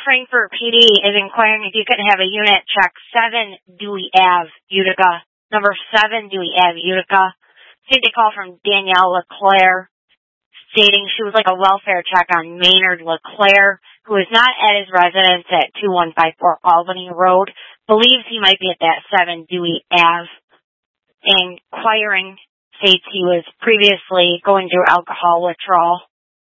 Frankfort PD is inquiring if you could have a unit check 7 Dewey Ave, Utica. Number 7 Dewey Ave, Utica. Received a call from Danielle LeClaire stating she would like a welfare check on Maynard LeClaire, who is not at his residence at 2154 Albany Road. Believes he might be at that 7 Dewey Ave. Inquiring states he was previously going through alcohol withdrawal.